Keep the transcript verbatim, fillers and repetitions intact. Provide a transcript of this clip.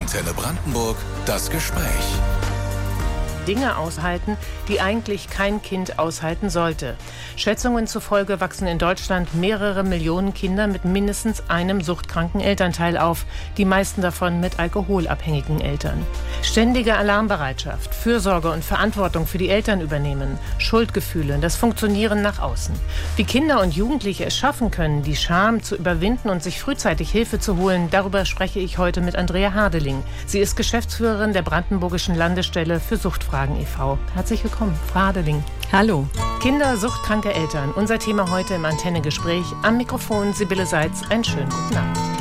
Antenne Brandenburg, das Gespräch. Dinge aushalten, die eigentlich kein Kind aushalten sollte. Schätzungen zufolge wachsen in Deutschland mehrere Millionen Kinder mit mindestens einem suchtkranken Elternteil auf, die meisten davon mit alkoholabhängigen Eltern. Ständige Alarmbereitschaft, Fürsorge und Verantwortung für die Eltern übernehmen, Schuldgefühle, das Funktionieren nach außen. Wie Kinder und Jugendliche es schaffen können, die Scham zu überwinden und sich frühzeitig Hilfe zu holen, darüber spreche ich heute mit Andrea Hardeling. Sie ist Geschäftsführerin der Brandenburgischen Landesstelle für Suchtfragen e V Herzlich willkommen, Frau Hardeling. Hallo. Kinder, suchtkranke Eltern. Unser Thema heute im Antenne-Gespräch. Am Mikrofon Sibylle Seitz. Einen schönen guten Abend.